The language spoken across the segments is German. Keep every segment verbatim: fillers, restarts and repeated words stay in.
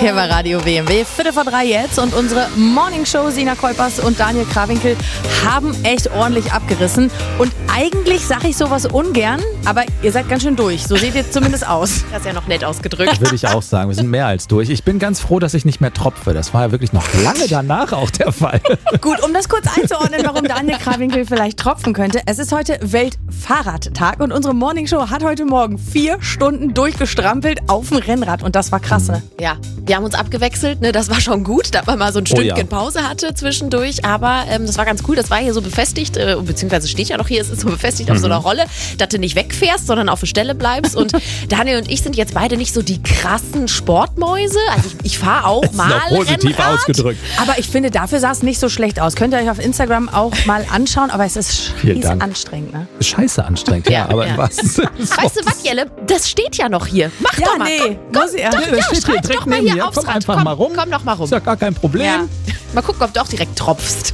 Verkehr bei Radio W M W. Viertel vor drei jetzt und unsere Morningshow Sina Kuipers und Daniel Krawinkel haben echt ordentlich abgerissen. Und eigentlich sage ich sowas ungern, aber ihr seid ganz schön durch. So seht ihr zumindest aus. Das ist ja noch nett ausgedrückt. Würde ich auch sagen. Wir sind mehr als durch. Ich bin ganz froh, dass ich nicht mehr tropfe. Das war ja wirklich noch lange danach auch der Fall. Gut, um das kurz einzuordnen, warum Daniel Krawinkel vielleicht tropfen könnte. Es ist heute Weltfahrradtag und unsere Morningshow hat heute Morgen vier Stunden durchgestrampelt auf dem Rennrad und das war krass, ne? Ja, wir haben uns abgewechselt, ne? Das war schon gut, da man mal so ein Stündchen Oh ja. Pause hatte zwischendurch, aber ähm, das war ganz cool, das war hier so befestigt, äh, beziehungsweise steht ja noch hier, es ist so befestigt auf so einer Rolle, dass du nicht wegfährst, sondern auf der Stelle bleibst und Daniel und ich sind jetzt beide nicht so die krassen Sportmäuse, also ich, ich fahre auch mal Noch positiv Rennrad. ausgedrückt. Aber ich finde, dafür sah es nicht so schlecht aus. Könnt ihr euch auf Instagram auch mal anschauen, aber es ist Vielen scheiße Dank. anstrengend, ne? Scheiße anstrengend, ja, Ja, aber ja. im wahrsten Sinne des Weißt du Wortes. was, Jelle? Das steht ja noch hier. Mach doch mal. nee, komm, muss ich ja. doch, Ja, das ja, steht hier schreib direkt doch mal neben hier mir. aufs Komm Rad. einfach komm, mal rum. Komm doch mal rum. Ist ja gar kein Problem. Ja. Mal gucken, ob du auch direkt tropfst.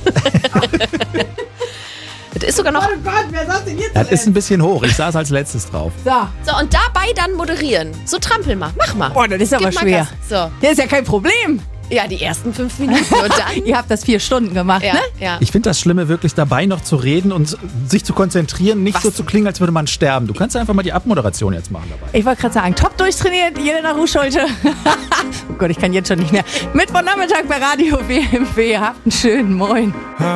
Das ist sogar noch. Oh Gott, wer sagt denn jetzt Das ist ein bisschen hoch. Ich saß als letztes drauf. So. So, und dabei dann moderieren. So trampel mal. Mach mal. Boah, das ist aber Gib mal schwer. Gas. So. Das ist ja kein Problem. Ja, die ersten fünf Minuten und dann. Ihr habt das vier Stunden gemacht, Ja, ne? ja. Ich finde das Schlimme, wirklich dabei noch zu reden und sich zu konzentrieren, nicht Was? so zu klingen, als würde man sterben. Du kannst ja einfach mal die Abmoderation jetzt machen dabei. Ich wollte gerade sagen, top durchtrainiert, Jelena Ruscholte. Oh Gott, ich kann jetzt schon nicht mehr. Mittwochnachmittag bei Radio W M W. Habt einen schönen Moin.